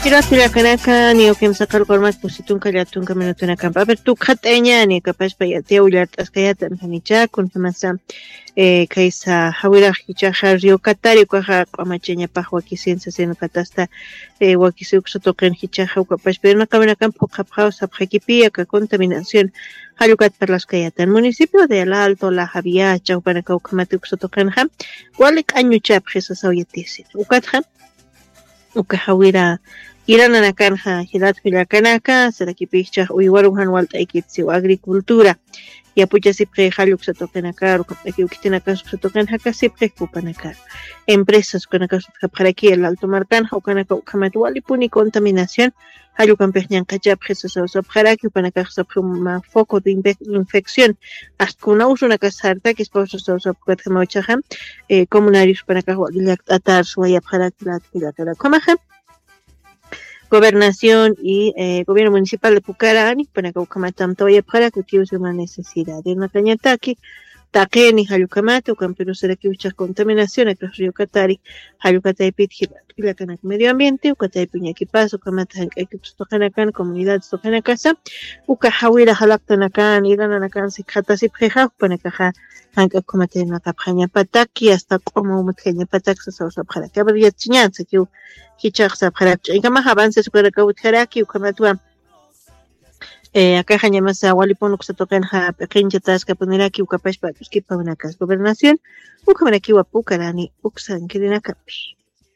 Pila kanaka ni okim sakal kormak pusitun kalyatun kaminutuna kampa. A ver, tu khateña ni capaz pa yatia ular taskayata manicha kun famasa kaisa hawira hichaja rio katari kwaja kwamacheña pajwa kisensa seno katasta wakisuk sotoqen hichaja capaz pero no kamina campo kapjao sabjekipia ka contaminación halukat parlaskayata. El municipio de El Alto, La Javia, Chaupanacau kamatuk sotoqenja walik añuchap jesa sauyatisi. Ukatja ukahawira Irana nakanja hilat hilakanaka sarakipichaj uywarujan walt'aykitsi agricultura yapucha sipre haluk satokenaka rukapaki ukitinaka satokenaka sipre kupanaka empresas kanaka para El Alto Marcanja ukanaka ukamat walipuni contaminación halukan pejñan kachap jesasa usaparaki upanaka sapuma foco de infección hasta una usuna kasarta que esposo usapkat mauchaja comunarios panaka walilak atar suaya paraki la kamaja Gobernación y Gobierno Municipal de Pucarani para que Ucamatam todavía para que use una necesidad de una cañataki, Taqueni, Halucamato, Campero será que muchas contaminaciones que Río Catari, Halucatay Pitjila, la Canac Medio Ambiente, Ucatay Piñaki Paso, Camata, Equipstocanacan, Comunidad Stocanacasa, Ucahawira, Halactanacan, Iranacan, Sicatasi Preja, Panacaja, Hanka Comatena Capaña Pataki, hasta como Mutkeña Patax, Sausa para que habría chinanza que Hichaksa para que más avances para que Utkaraki, Ukamatua. Acá Jañamasa Walipon se tocan a pequeña tasca poner aquí ucapash para que para una casa gobernación, Ucamaraki Pucarani, Uxan, que de Nakapi.